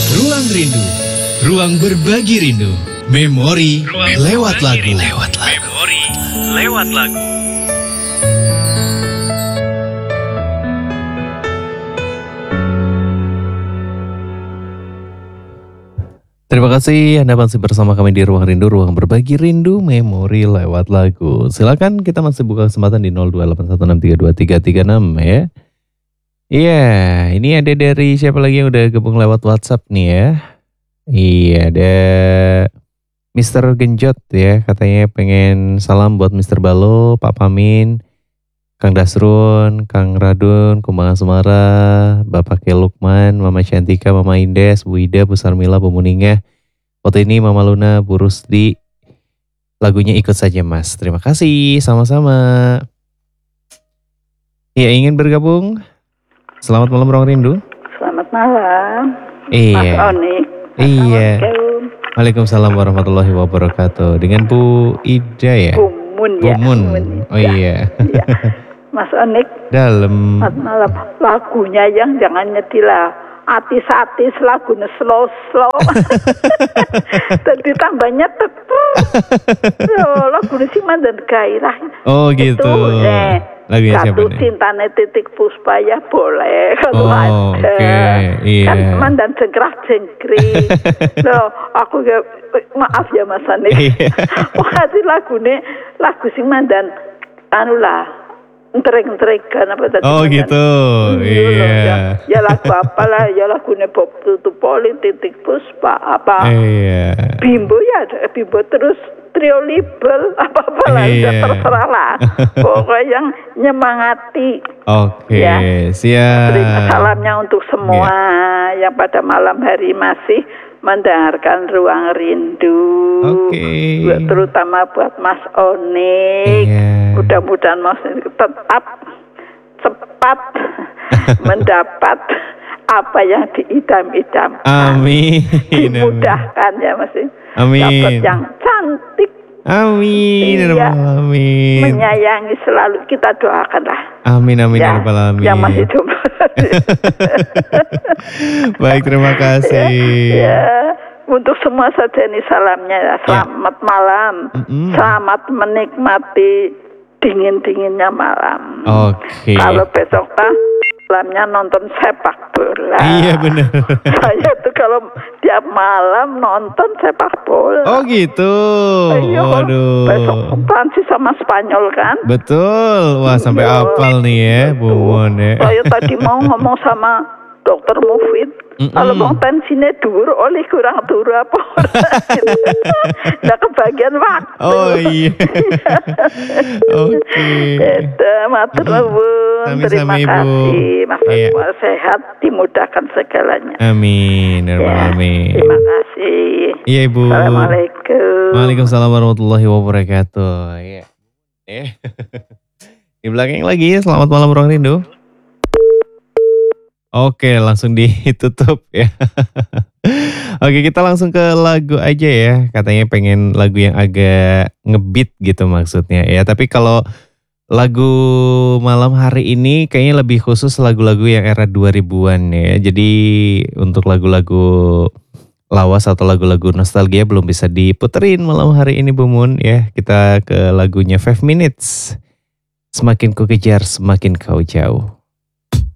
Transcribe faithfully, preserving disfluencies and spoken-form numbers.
Ruang Rindu, ruang berbagi rindu. Memori ruang lewat lagu. Lewat lagu. Memori lewat lagu. Terima kasih Anda masih bersama kami di Ruang Rindu, ruang berbagi rindu, memori lewat lagu. Silakan kita masih buka kesempatan di nol dua delapan satu enam tiga dua tiga tiga enam ya. Iya, ini ada dari siapa lagi yang udah gabung lewat WhatsApp nih ya. Iya, ada mister Genjot ya, katanya pengen salam buat mister Balo, Pak Pamin, Kang Dasrun, Kang Radun, Kumbangan Semara, Bapak Ke Lukman, Mama Cantika, Mama Indes, Bu Ida, Bu Sarmila, Bu Muningah, foto ini Mama Luna, Bu Rusdi, lagunya Ikut Saja Mas. Terima kasih, sama-sama. Ya, ingin bergabung? Selamat malam Ruang Rindu. Selamat malam. Iya. Mas Onik. Iya. Waalaikumsalam warahmatullahi wabarakatuh. Dengan Bu Ida ya? Bumun ya. Bumun. Oh ya. iya. Ya. Mas Onik. Dalam. Selamat malam. Lagunya yang jangan nyedilah. Atis-atis lagunya slow-slow. Tadi tambahnya tetep. Lagunya si Mandan Gairah. Oh gitu. Itu, eh. Lagunya siapa Satu nih? Cintane Titik Puspa ya boleh. Oh oke, okay. Iya. Kan Mandan jengkrah jengkrik. Loh, aku ya maaf ya Mas Anik. Makasih lagu nih, lagu sing Mandan anu lah, entrek-entrekan apa tadi. Oh Mandan. Gitu, iya. Ya, ya lagu apalah, ya lagunya Bob Tutupoli, Titik Puspa, apa. Iya. Bimbo ya, Bimbo terus. Trio Libel, apa-apa lah, udah terserah lah. Pokoknya yang nyemangati. Oke, okay, ya. Siap. Terima salamnya untuk semua yeah. yang pada malam hari masih mendengarkan Ruang Rindu. Oke. Okay. Terutama buat Mas Onik. Yeah. Mudah-mudahan Mas Onik tetap cepat mendapat apa yang diidam-idamkan. Amin. Dimudahkan ya Mas. Amin. Dapat yang cantik. Amin. Iya. Amin. Menyayangi selalu, kita doakanlah. Amin amin ya, ya amin. Yang masih jomblo. Baik, terima kasih. Ya, ya. Untuk semua saja ini salamnya ya. Selamat ya. malam. Mm-hmm. Selamat menikmati dingin-dinginnya malam. Oke. Okay. Kalau besok tak malamnya nonton sepak bola. Iya benar. Saya tuh kalau tiap malam nonton sepak bola. Oh gitu. Ayo, waduh. Besok Prancis sama Spanyol kan? Betul. Wah sampai Yo, apal nih ya, Bumun ya. Saya tadi mau ngomong sama Dokter Mufid. Mm-mm. Kalau mau tensinya dur, oleh kurang turu apa? Nggak kebagian waktu. Oh iya. Oke. Itu matur nuwun. Terima kasih. Mas iya. Sehat, dimudahkan segalanya. Amin. Ya, amin. terima kasih. Iya Ibu. Assalamualaikum. Waalaikumsalam warahmatullahi wabarakatuh. Iya. Eh. Di belakang lagi. Selamat malam Ruang Rindu. Oke, langsung ditutup ya. Oke, kita langsung ke lagu aja ya. Katanya pengen lagu yang agak ngebeat gitu maksudnya ya. Tapi kalau lagu malam hari ini kayaknya lebih khusus lagu-lagu yang era dua ribuan ya. Jadi untuk lagu-lagu lawas atau lagu-lagu nostalgia belum bisa diputerin malam hari ini Bumun ya. Kita ke lagunya Five Minutes. Semakin ku kejar, semakin kau jauh.